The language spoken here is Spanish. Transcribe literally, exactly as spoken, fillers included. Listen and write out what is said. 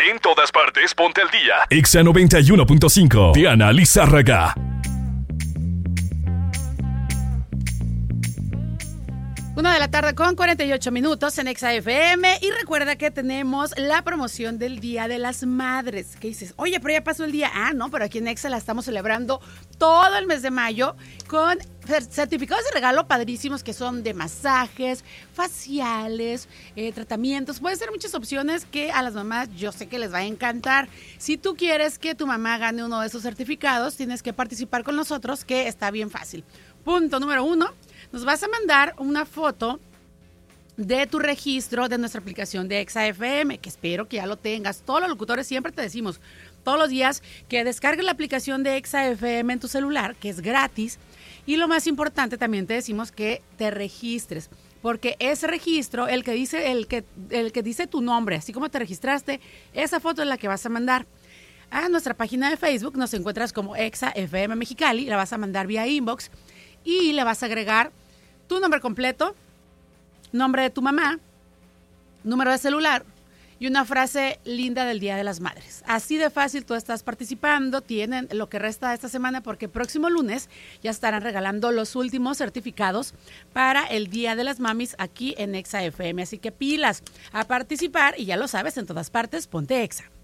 En todas partes, ponte al día. Exa noventa y uno punto cinco. Diana Lizárraga. Una de la tarde con cuarenta y ocho minutos en Exa F M. Y recuerda que tenemos la promoción del Día de las Madres. ¿Qué dices? Oye, pero ya pasó el día. Ah, no, pero aquí en Exa la estamos celebrando todo el mes de mayo con certificados de regalo padrísimos que son de masajes, faciales, eh, tratamientos. Pueden ser muchas opciones que a las mamás yo sé que les va a encantar. Si tú quieres que tu mamá gane uno de esos certificados, tienes que participar con nosotros, que está bien fácil. Punto número uno. Nos vas a mandar una foto de tu registro de nuestra aplicación de Exa F M, que espero que ya lo tengas. Todos los locutores siempre te decimos, todos los días, que descargues la aplicación de Exa F M en tu celular, que es gratis. Y lo más importante, también te decimos que te registres, porque ese registro, el que dice, el que, el que dice tu nombre, así como te registraste, esa foto es la que vas a mandar a nuestra página de Facebook. Nos encuentras como Exa F M Mexicali, la vas a mandar vía inbox. Y le vas a agregar tu nombre completo, nombre de tu mamá, número de celular y una frase linda del Día de las Madres. Así de fácil tú estás participando. Tienen lo que resta de esta semana porque próximo lunes ya estarán regalando los últimos certificados para el Día de las Mamis aquí en Exa F M. Así que pilas a participar y ya lo sabes, en todas partes, ponte Exa.